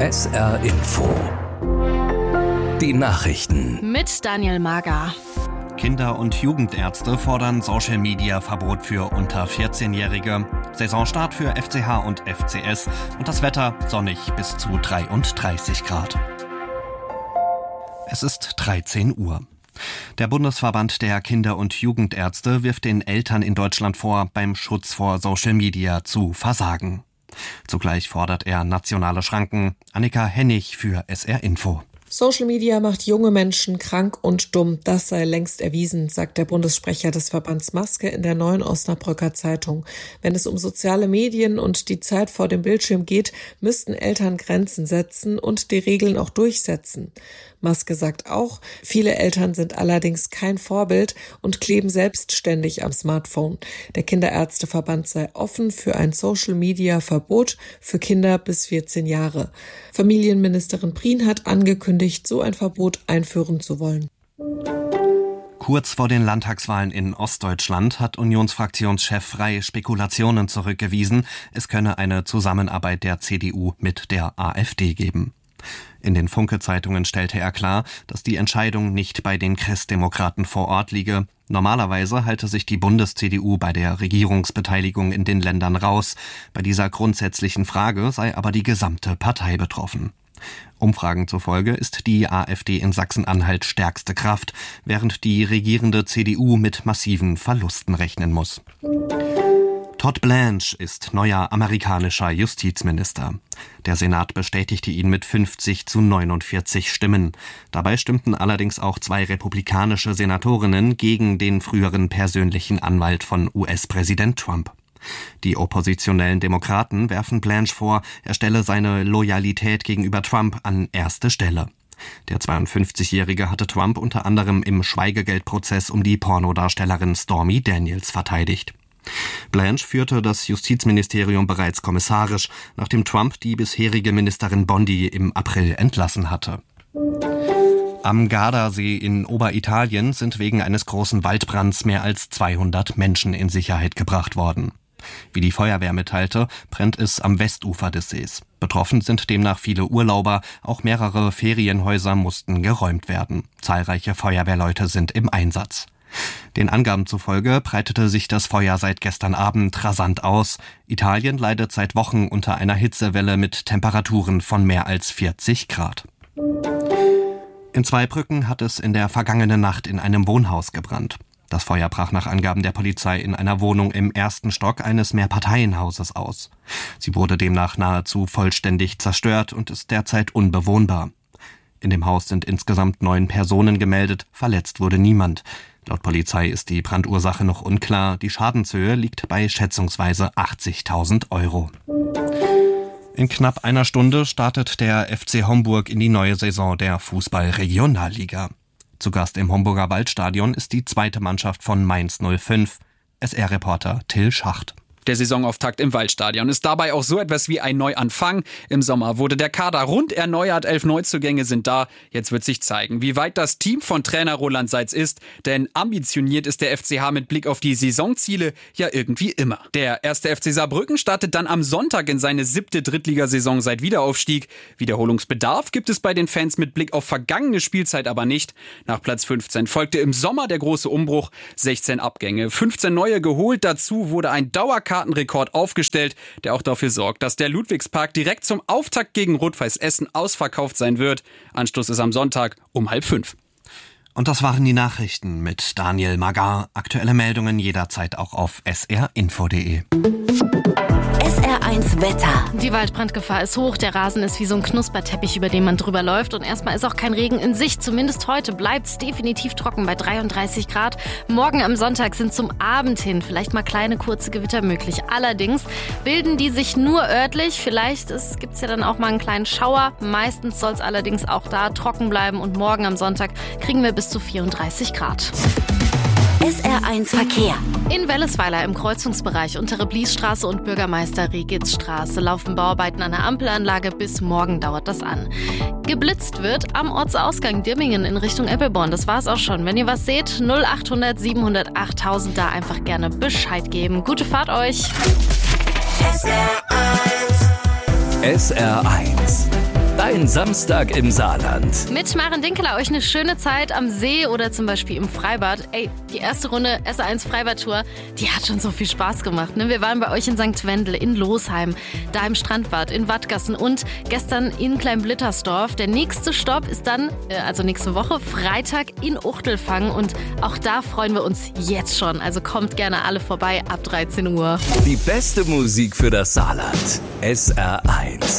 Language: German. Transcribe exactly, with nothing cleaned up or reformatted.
S R Info. Die Nachrichten. Mit Daniel Mager. Kinder- und Jugendärzte fordern Social-Media-Verbot für unter vierzehnjährige. Saisonstart für F C H und F C S und das Wetter sonnig bis zu dreiunddreißig Grad. Es ist dreizehn Uhr. Der Bundesverband der Kinder- und Jugendärzte wirft den Eltern in Deutschland vor, beim Schutz vor Social Media zu versagen. Zugleich fordert er nationale Schranken. Annika Hennig für S R Info. Social Media macht junge Menschen krank und dumm. Das sei längst erwiesen, sagt der Bundessprecher des Verbands Maske in der Neuen Osnabrücker Zeitung. Wenn es um soziale Medien und die Zeit vor dem Bildschirm geht, müssten Eltern Grenzen setzen und die Regeln auch durchsetzen. Maske sagt auch, viele Eltern sind allerdings kein Vorbild und kleben selbstständig am Smartphone. Der Kinderärzteverband sei offen für ein Social-Media-Verbot für Kinder bis vierzehn Jahre. Familienministerin Prien hat angekündigt, so ein Verbot einführen zu wollen. Kurz vor den Landtagswahlen in Ostdeutschland hat Unionsfraktionschef Frey Spekulationen zurückgewiesen, es könne eine Zusammenarbeit der C D U mit der AfD geben. In den Funke-Zeitungen stellte er klar, dass die Entscheidung nicht bei den Christdemokraten vor Ort liege. Normalerweise halte sich die Bundes-C D U bei der Regierungsbeteiligung in den Ländern raus. Bei dieser grundsätzlichen Frage sei aber die gesamte Partei betroffen. Umfragen zufolge ist die AfD in Sachsen-Anhalt stärkste Kraft, während die regierende C D U mit massiven Verlusten rechnen muss. Todd Blanche ist neuer amerikanischer Justizminister. Der Senat bestätigte ihn mit fünfzig zu neunundvierzig Stimmen. Dabei stimmten allerdings auch zwei republikanische Senatorinnen gegen den früheren persönlichen Anwalt von U S-Präsident Trump. Die oppositionellen Demokraten werfen Blanche vor, er stelle seine Loyalität gegenüber Trump an erste Stelle. Der zweiundfünfzigjährige hatte Trump unter anderem im Schweigegeldprozess um die Pornodarstellerin Stormy Daniels verteidigt. Blanche führte das Justizministerium bereits kommissarisch, nachdem Trump die bisherige Ministerin Bondi im April entlassen hatte. Am Gardasee in Oberitalien sind wegen eines großen Waldbrands mehr als zweihundert Menschen in Sicherheit gebracht worden. Wie die Feuerwehr mitteilte, brennt es am Westufer des Sees. Betroffen sind demnach viele Urlauber, auch mehrere Ferienhäuser mussten geräumt werden. Zahlreiche Feuerwehrleute sind im Einsatz. Den Angaben zufolge breitete sich das Feuer seit gestern Abend rasant aus. Italien leidet seit Wochen unter einer Hitzewelle mit Temperaturen von mehr als vierzig Grad. In Zweibrücken hat es in der vergangenen Nacht in einem Wohnhaus gebrannt. Das Feuer brach nach Angaben der Polizei in einer Wohnung im ersten Stock eines Mehrparteienhauses aus. Sie wurde demnach nahezu vollständig zerstört und ist derzeit unbewohnbar. In dem Haus sind insgesamt neun Personen gemeldet, verletzt wurde niemand. Laut Polizei ist die Brandursache noch unklar. Die Schadenshöhe liegt bei schätzungsweise achtzigtausend Euro. In knapp einer Stunde startet der F C Homburg in die neue Saison der Fußball-Regionalliga. Zu Gast im Homburger Waldstadion ist die zweite Mannschaft von Mainz null fünf. S R-Reporter Till Schacht. Der Saisonauftakt im Waldstadion ist dabei auch so etwas wie ein Neuanfang. Im Sommer wurde der Kader rund erneuert, elf Neuzugänge sind da. Jetzt wird sich zeigen, wie weit das Team von Trainer Roland Seitz ist. Denn ambitioniert ist der F C H mit Blick auf die Saisonziele ja irgendwie immer. Der erste F C Saarbrücken startet dann am Sonntag in seine siebte Drittligasaison seit Wiederaufstieg. Wiederholungsbedarf gibt es bei den Fans mit Blick auf vergangene Spielzeit aber nicht. Nach Platz fünfzehn folgte im Sommer der große Umbruch. sechzehn Abgänge, fünfzehn neue geholt. Dazu wurde ein Dauerkartenrekord aufgestellt, der auch dafür sorgt, dass der Ludwigspark direkt zum Auftakt gegen Rot-Weiß Essen ausverkauft sein wird. Anstoß ist am Sonntag um halb fünf. Und das waren die Nachrichten mit Daniel Magar. Aktuelle Meldungen jederzeit auch auf s r info punkt d e. S R eins Wetter. Die Waldbrandgefahr ist hoch, der Rasen ist wie so ein Knusperteppich, über den man drüber läuft. Und erstmal ist auch kein Regen in Sicht. Zumindest heute bleibt es definitiv trocken bei dreiunddreißig Grad. Morgen am Sonntag sind zum Abend hin vielleicht mal kleine, kurze Gewitter möglich. Allerdings bilden die sich nur örtlich. Vielleicht gibt es ja dann auch mal einen kleinen Schauer. Meistens soll es allerdings auch da trocken bleiben. Und morgen am Sonntag kriegen wir bis zu vierunddreißig Grad. S R eins Verkehr. In Wellesweiler im Kreuzungsbereich Untere Bliesstraße und Bürgermeister Regitzstraße laufen Bauarbeiten an der Ampelanlage. Bis morgen dauert das an. Geblitzt wird am Ortsausgang Dimmingen in Richtung Eppelborn. Das war's auch schon. Wenn ihr was seht, null achthundert siebenhundert achttausend, da einfach gerne Bescheid geben. Gute Fahrt euch. S R eins. S R eins. Dein Samstag im Saarland. Mit Maren Dinkeler euch eine schöne Zeit am See oder zum Beispiel im Freibad. Ey, die erste Runde S R eins Freibad-Tour, die hat schon so viel Spaß gemacht. Ne? Wir waren bei euch in Sankt Wendel, in Losheim, da im Strandbad, in Wattgassen und gestern in Kleinblittersdorf. Der nächste Stopp ist dann, also nächste Woche, Freitag in Uchtelfang. Und auch da freuen wir uns jetzt schon. Also kommt gerne alle vorbei ab dreizehn Uhr. Die beste Musik für das Saarland. S R eins.